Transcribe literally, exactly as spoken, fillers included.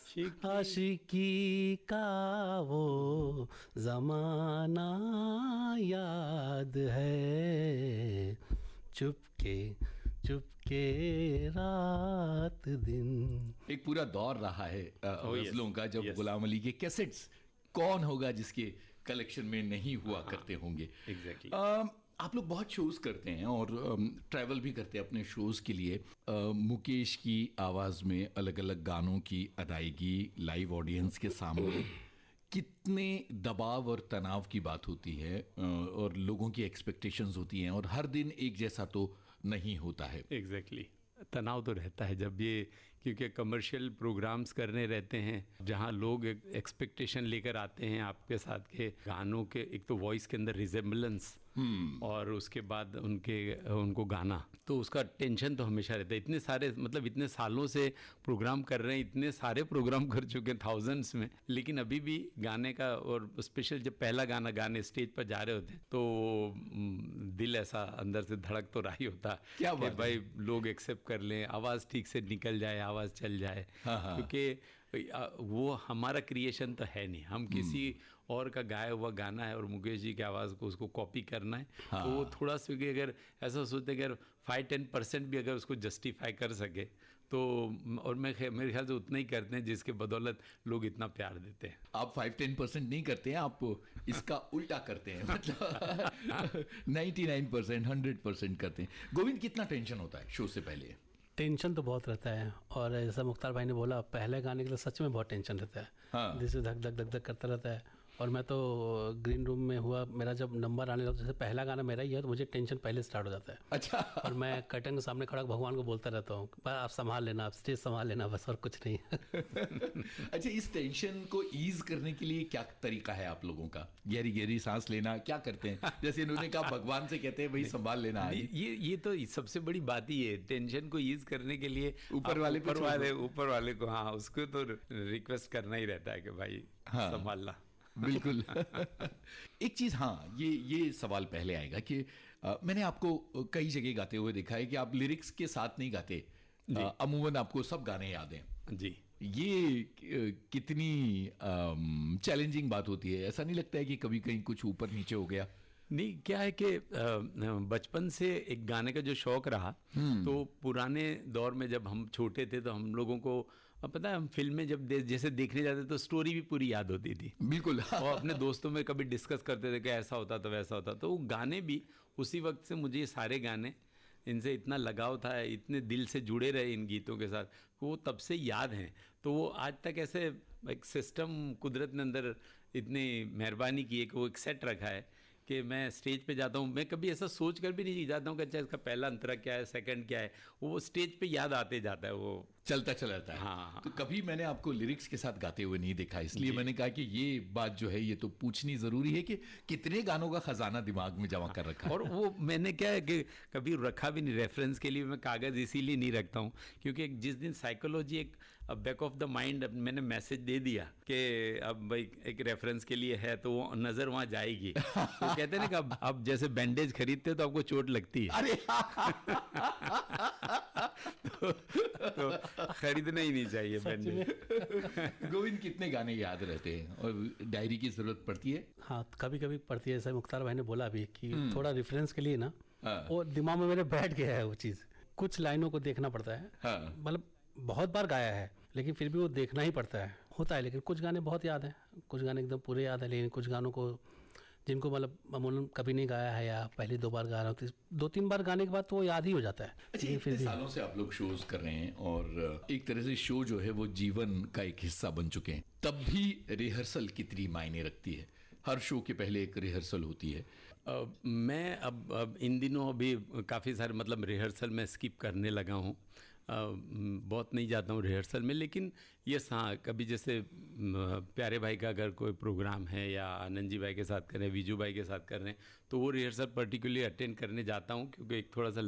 आशिकी का वो ज़माना याद है, चुपके चुपके रात दिन। एक पूरा दौर रहा है गजलों yes, का, जब yes. गुलाम अली के कैसेट्स कौन होगा जिसके कलेक्शन में नहीं हुआ हाँ, करते होंगे। Exactly exactly. आप लोग बहुत शोज करते हैं और ट्रैवल भी करते हैं अपने शोज के लिए। आ, मुकेश की आवाज़ में अलग अलग गानों की अदायगी लाइव ऑडियंस के सामने कितने दबाव और तनाव की बात होती है, और लोगों की एक्सपेक्टेशंस होती हैं, और हर दिन एक जैसा तो नहीं होता है। Exactly exactly. तनाव तो रहता है जब ये, क्योंकि कमर्शियल प्रोग्राम्स करने रहते हैं जहाँ लोग एक्सपेक्टेशन लेकर आते हैं आपके साथ के गानों के, एक तो वॉइस के अंदर रिजेम्बलेंस और उसके बाद उनके उनको गाना, तो उसका टेंशन तो हमेशा रहता है। इतने सारे मतलब इतने सालों से प्रोग्राम कर रहे हैं, इतने सारे प्रोग्राम कर चुके हैं थाउजेंड्स में, लेकिन अभी भी गाने का, और स्पेशल जब पहला गाना गाने स्टेज पर जा रहे होते हैं तो दिल ऐसा अंदर से धड़क तो रहा ही होता क्या कि भाई लोग एक्सेप्ट कर लें, आवाज़ ठीक से निकल जाए, आवाज़ चल जाए। हाँ हाँ। क्योंकि वो हमारा क्रिएशन तो है नहीं, हम किसी और का गाया हुआ गाना है और मुकेश जी की आवाज़ को उसको कॉपी करना है। हाँ। तो वो थोड़ा सा अगर ऐसा सोचते हैं अगर फाइव टेन परसेंट भी अगर उसको जस्टिफाई कर सके तो, और मैं मेरे ख्याल से उतना ही करते हैं जिसके बदौलत लोग इतना प्यार देते हैं। आप फाइव टेन परसेंट नहीं करते हैं, आप इसका उल्टा करते हैं, मतलब ninety nine percent hundred percent करते हैं। गोविंद, कितना टेंशन होता है शो से पहले? टेंशन तो बहुत रहता है, और जैसा मुख्तार भाई ने बोला पहले गाने के लिए सच में बहुत टेंशन रहता है। हाँ। दिल से धक धक धक धक करता रहता है। और मैं तो ग्रीन रूम में हुआ, मेरा जब नंबर आने लगा, जैसे पहला गाना मेरा ही है तो मुझे टेंशन पहले स्टार्ट हो जाता है। अच्छा। और मैं कर्टन के सामने खड़ा भगवान को बोलता रहता हूँ, आप संभाल लेना, आप स्टेज संभाल लेना, बस और कुछ नहीं। अच्छा, इस टेंशन को ईज करने के लिए क्या तरीका है आप लोगों का? गहरी गहरी सांस लेना, क्या करते हैं? जैसे इन्होंने कहा भगवान से कहते हैं भाई संभाल लेना। ये ये तो सबसे बड़ी बात ही है, टेंशन को ईज करने के लिए ऊपर वाले ऊपर वाले ऊपर वाले को, हाँ, उसको तो रिक्वेस्ट करना ही रहता है कि भाई हाँ, संभालना। बिल्कुल। एक चीज, हाँ, ये ये सवाल पहले आएगा कि आ, मैंने आपको कई जगह गाते हुए देखा है कि आप लिरिक्स के साथ नहीं गाते, अमूमन आपको सब गाने याद हैं जी। ये कितनी चैलेंजिंग बात होती है? ऐसा नहीं लगता है कि कभी कहीं कुछ ऊपर नीचे हो गया? नहीं, क्या है कि बचपन से एक गाने का जो शौक रहा, तो पुराने दौर में जब हम छोटे थे तो हम लोगों को पता है, हम फिल्में जब दे, जैसे देखने जाते तो स्टोरी भी पूरी याद होती थी। बिल्कुल। और अपने दोस्तों में कभी डिस्कस करते थे कि ऐसा होता तो वैसा होता। तो वो गाने भी उसी वक्त से, मुझे ये सारे गाने, इनसे इतना लगाव था, इतने दिल से जुड़े रहे इन गीतों के साथ, वो तब से याद हैं। तो वो आज तक ऐसे एक सिस्टम कुदरत ने अंदर इतनी मेहरबानी की है कि वो एक सेट रखा है कि मैं स्टेज पे जाता हूँ, मैं कभी ऐसा सोच कर भी नहीं जाता हूँ कि अच्छा इसका पहला अंतरा क्या है, सेकंड क्या है, वो स्टेज पे याद आते जाता है, वो चलता चला जाता है। हाँ। तो कभी मैंने आपको लिरिक्स के साथ गाते हुए नहीं देखा, इसलिए मैंने कहा कि ये बात जो है ये तो पूछनी जरूरी है कि कितने गानों का खजाना दिमाग में जमा कर रखा है। और वो मैंने क्या है कि कभी रखा भी नहीं रेफरेंस के लिए, मैं कागज इसीलिए नहीं रखता हूँ क्योंकि जिस दिन साइकोलॉजी एक बैक ऑफ द माइंड मैंने मैसेज दे दिया कि अब भाई एक रेफरेंस के लिए है तो वो नजर वहां जाएगी। तो कहते हैं ना कि अब अब जैसे बैंडेज खरीदते तो आपको चोट लगती है। अरे तो, तो खरीदना ही नहीं चाहिए बैंडेज। गोविंद, कितने गाने याद रहते हैं और डायरी की जरूरत पड़ती है? हाँ, कभी कभी पड़ती है। जैसे मुख्तार भाई ने बोला अभी कि थोड़ा रेफरेंस के लिए ना, वो दिमाग में मेरे बैठ गया है वो चीज़। कुछ लाइनों को देखना पड़ता है, मतलब बहुत बार गाया है लेकिन फिर भी वो देखना ही पड़ता है, होता है। लेकिन कुछ गाने बहुत याद हैं, कुछ गाने एकदम पूरे याद है, लेकिन कुछ गानों को जिनको मतलब अमूमन कभी नहीं गाया है या पहले दो बार गा रहा हूँ, दो तीन बार गाने के बाद तो वो याद ही हो जाता है। अच्छा, फिर सालों से आप लोग शोज कर रहे हैं और एक तरह से शो जो है वो जीवन का एक हिस्सा बन चुके हैं, तब भी रिहर्सल कितनी मायने रखती है? हर शो के पहले एक रिहर्सल होती है। आ, मैं अब अब इन दिनों अभी काफ़ी सारे मतलब रिहर्सल में स्किप करने लगा हूँ, बहुत नहीं जाता हूँ रिहर्सल में। लेकिन ये हाँ, कभी जैसे प्यारे भाई का अगर कोई प्रोग्राम है या आनंद जी भाई के साथ कर रहे हैं, विजू भाई के साथ कर रहे हैं, तो वो रिहर्सल पर्टिकुलरली अटेंड करने जाता हूँ क्योंकि एक थोड़ा सा